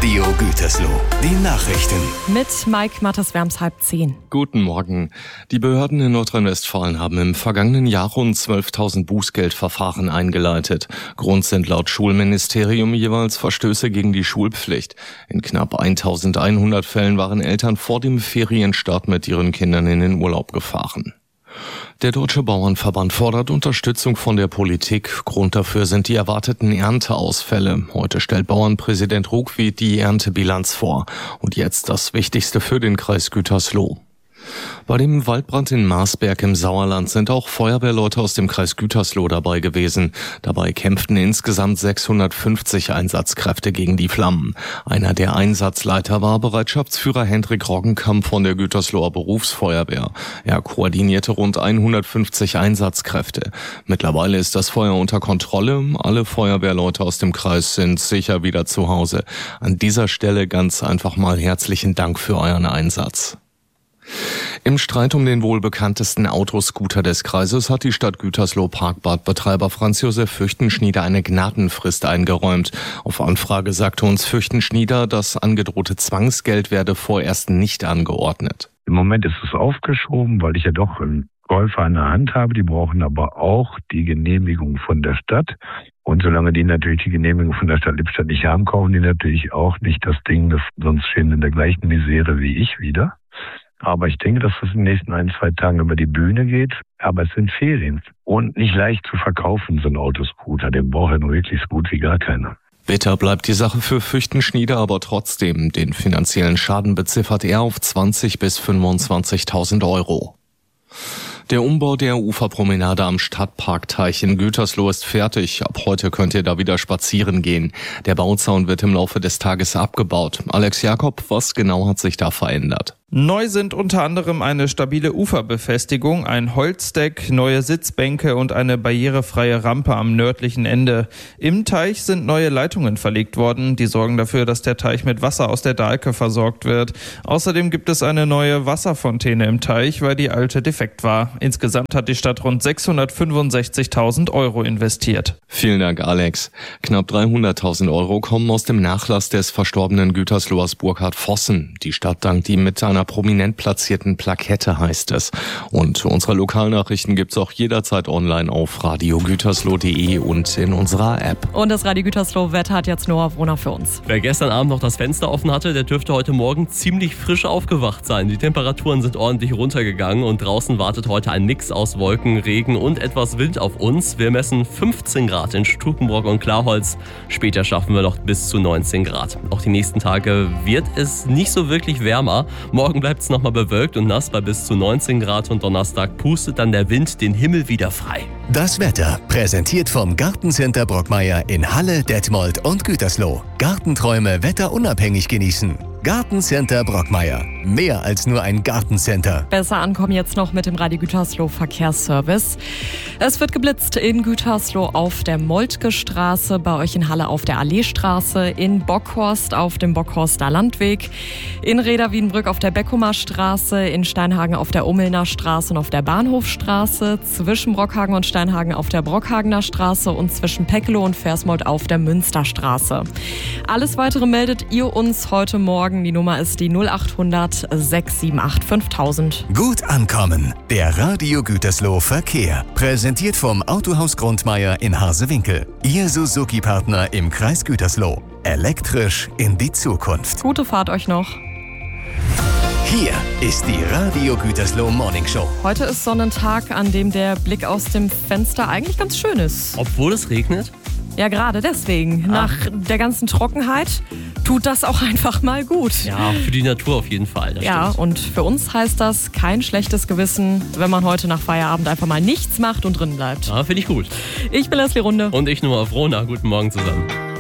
Radio Gütersloh, die Nachrichten. Mit Mike Mattes-Werms 9:30. Guten Morgen. Die Behörden in Nordrhein-Westfalen haben im vergangenen Jahr rund 12.000 Bußgeldverfahren eingeleitet. Grund sind laut Schulministerium jeweils Verstöße gegen die Schulpflicht. In knapp 1.100 Fällen waren Eltern vor dem Ferienstart mit ihren Kindern in den Urlaub gefahren. Der Deutsche Bauernverband fordert Unterstützung von der Politik. Grund dafür sind die erwarteten Ernteausfälle. Heute stellt Bauernpräsident Ruckwied die Erntebilanz vor. Und jetzt das Wichtigste für den Kreis Gütersloh. Bei dem Waldbrand in Marsberg im Sauerland sind auch Feuerwehrleute aus dem Kreis Gütersloh dabei gewesen. Dabei kämpften insgesamt 650 Einsatzkräfte gegen die Flammen. Einer der Einsatzleiter war Bereitschaftsführer Hendrik Roggenkamp von der Gütersloher Berufsfeuerwehr. Er koordinierte rund 150 Einsatzkräfte. Mittlerweile ist das Feuer unter Kontrolle. Alle Feuerwehrleute aus dem Kreis sind sicher wieder zu Hause. An dieser Stelle ganz einfach mal herzlichen Dank für euren Einsatz. Im Streit um den wohl bekanntesten Autoscooter des Kreises hat die Stadt Gütersloh Parkbadbetreiber Franz Josef Fürchtenschnieder eine Gnadenfrist eingeräumt. Auf Anfrage sagte uns Fürchtenschnieder, das angedrohte Zwangsgeld werde vorerst nicht angeordnet. Im Moment ist es aufgeschoben, weil ich ja doch einen Käufer an der Hand habe. Die brauchen aber auch die Genehmigung von der Stadt. Und solange die natürlich die Genehmigung von der Stadt Lippstadt nicht haben, kaufen die natürlich auch nicht das Ding, sonst stehen in der gleichen Misere wie ich wieder. Aber ich denke, dass das in den nächsten 1-2 Tagen über die Bühne geht. Aber es sind Ferien und nicht leicht zu verkaufen, so ein Autoscooter. Den braucht ja nur wirklich so gut wie gar keiner. Bitter bleibt die Sache für Fürchtenschnieder, aber trotzdem. Den finanziellen Schaden beziffert er auf 20.000 bis 25.000 Euro. Der Umbau der Uferpromenade am Stadtparkteich in Gütersloh ist fertig. Ab heute könnt ihr da wieder spazieren gehen. Der Bauzaun wird im Laufe des Tages abgebaut. Alex Jakob, was genau hat sich da verändert? Neu sind unter anderem eine stabile Uferbefestigung, ein Holzdeck, neue Sitzbänke und eine barrierefreie Rampe am nördlichen Ende. Im Teich sind neue Leitungen verlegt worden, die sorgen dafür, dass der Teich mit Wasser aus der Dahlke versorgt wird. Außerdem gibt es eine neue Wasserfontäne im Teich, weil die alte defekt war. Insgesamt hat die Stadt rund 665.000 Euro investiert. Vielen Dank, Alex. Knapp 300.000 Euro kommen aus dem Nachlass des verstorbenen Güterslohers Burkhard Vossen. Die Stadt dankt ihm mit einer prominent platzierten Plakette, heißt es. Und unsere Lokalnachrichten gibt's auch jederzeit online auf radiogütersloh.de und in unserer App. Und das Radio Gütersloh-Wetter hat jetzt Noah Brunner für uns. Wer gestern Abend noch das Fenster offen hatte, der dürfte heute Morgen ziemlich frisch aufgewacht sein. Die Temperaturen sind ordentlich runtergegangen und draußen wartet heute ein Mix aus Wolken, Regen und etwas Wind auf uns. Wir messen 15 Grad in Stukenbrock und Klarholz. Später schaffen wir noch bis zu 19 Grad. Auch die nächsten Tage wird es nicht so wirklich wärmer. Morgen bleibt es nochmal bewölkt und nass bei bis zu 19 Grad und Donnerstag pustet dann der Wind den Himmel wieder frei. Das Wetter präsentiert vom Gartencenter Brockmeier in Halle, Detmold und Gütersloh. Gartenträume wetterunabhängig genießen. Gartencenter Brockmeier. Mehr als nur ein Gartencenter. Besser ankommen jetzt noch mit dem Radio Gütersloh Verkehrsservice. Es wird geblitzt in Gütersloh auf der Moltke Straße, bei euch in Halle auf der Alleestraße, in Bockhorst auf dem Bockhorster Landweg, in Reda-Wiedenbrück auf der Beckumer Straße, in Steinhagen auf der Ummelner Straße und auf der Bahnhofstraße, zwischen Brockhagen und Steinhagen auf der Brockhagener Straße und zwischen Peckeloh und Versmold auf der Münsterstraße. Alles Weitere meldet ihr uns heute Morgen. Die Nummer ist die 0800 678 5000. Gut ankommen. Der Radio Gütersloh Verkehr. Präsentiert vom Autohaus Grundmeier in Harsewinkel. Ihr Suzuki-Partner im Kreis Gütersloh. Elektrisch in die Zukunft. Gute Fahrt euch noch. Hier ist die Radio Gütersloh Morning Show. Heute ist Sonnentag, an dem der Blick aus dem Fenster eigentlich ganz schön ist. Obwohl es regnet? Ja, gerade deswegen. Nach der ganzen Trockenheit tut das auch einfach mal gut. Ja, für die Natur auf jeden Fall. Ja, stimmt. Und für uns heißt das kein schlechtes Gewissen, wenn man heute nach Feierabend einfach mal nichts macht und drin bleibt. Ja, finde ich gut. Ich bin Leslie Runde. Und ich, Noah Brunner. Guten Morgen zusammen.